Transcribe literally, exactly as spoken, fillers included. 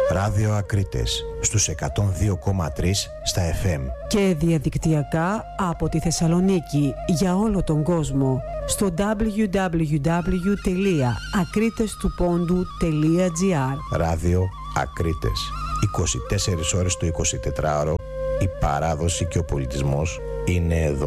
Ράδιο Ακρίτες στους εκατόν δύο κόμμα τρία στα εφ εμ. Και διαδικτυακά από τη Θεσσαλονίκη για όλο τον κόσμο στο ντάμπλιου ντάμπλιου ντάμπλιου τελεία ακρίτες του πόντου τελεία τζι άρ. Ράδιο Ακρίτες. είκοσι τέσσερις ώρες το εικοσιτετράωρο. Η παράδοση και ο πολιτισμός είναι εδώ.